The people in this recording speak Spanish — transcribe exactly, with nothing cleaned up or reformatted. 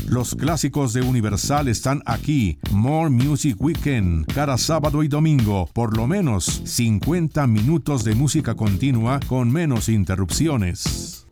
Los clásicos de Universal están aquí. More Music Weekend, cada sábado y domingo, por lo menos cincuenta minutos de música continua con menos interrupciones.